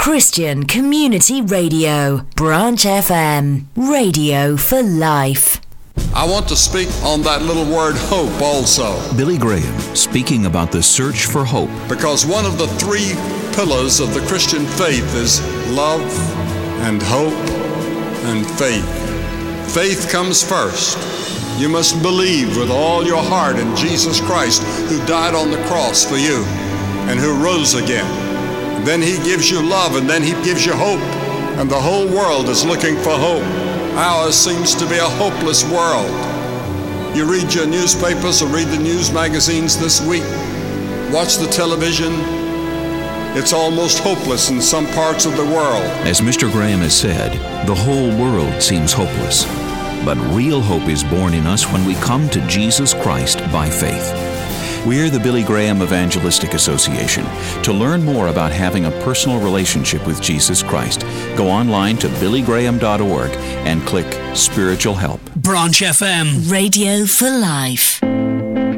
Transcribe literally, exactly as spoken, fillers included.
Christian Community Radio, Branch F M, radio for life. I want to speak on that little word hope also. Billy Graham speaking about the search for hope. Because one of the three pillars of the Christian faith is love and hope and faith. Faith comes first. You must believe with all your heart in Jesus Christ, who died on the cross for you and who rose again. Then he gives you love, and then he gives you hope. And the whole world is looking for hope. Ours seems to be a hopeless world. You read your newspapers or read the news magazines this week, watch the television. It's almost hopeless in some parts of the world. As Mister Graham has said, the whole world seems hopeless. But real hope is born in us when we come to Jesus Christ by faith. We're the Billy Graham Evangelistic Association. To learn more about having a personal relationship with Jesus Christ, go online to billy graham dot org and click Spiritual Help. Branch F M, radio for life.